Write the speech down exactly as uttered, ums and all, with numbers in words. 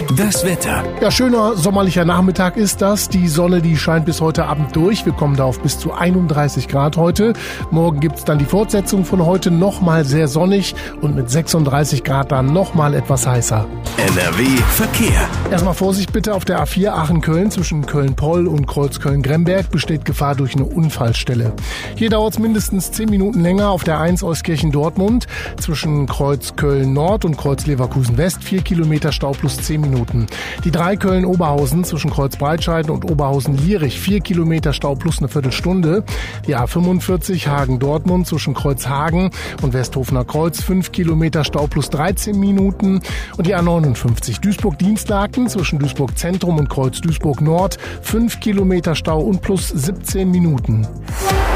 Das Wetter. Ja, schöner sommerlicher Nachmittag ist das. Die Sonne, die scheint bis heute Abend durch. Wir kommen da auf bis zu einunddreißig Grad heute. Morgen gibt's dann die Fortsetzung von heute, nochmal sehr sonnig und mit sechsunddreißig Grad dann nochmal etwas heißer. N R W Verkehr. Erstmal Vorsicht bitte auf der A vier Aachen-Köln zwischen Köln-Poll und Kreuz-Köln-Gremberg besteht Gefahr durch eine Unfallstelle. Hier dauert es mindestens zehn Minuten länger auf der eins Euskirchen-Dortmund zwischen Kreuz-Köln-Nord und Kreuz-Leverkusen-West, vier Kilometer Stau plus zehn Minuten. Die drei Köln-Oberhausen zwischen Kreuz-Breitscheiden und Oberhausen-Lierich, vier Kilometer Stau plus eine Viertelstunde. Die A fünfundvierzig Hagen-Dortmund zwischen Kreuzhagen und Westhofener Kreuz, fünf Kilometer Stau plus dreizehn Minuten. Und die A neunundfünfzig Duisburg-Dienstlaken zwischen Duisburg-Zentrum und Kreuz-Duisburg-Nord, fünf Kilometer Stau und plus siebzehn Minuten.